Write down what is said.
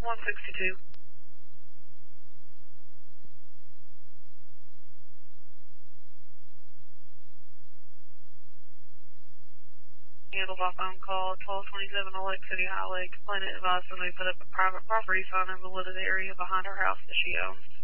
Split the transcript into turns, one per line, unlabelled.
162. Handled by phone call 1227 Lake City Highway. Complainant advised somebody put up a private property sign in the wooded area behind her house that she owns.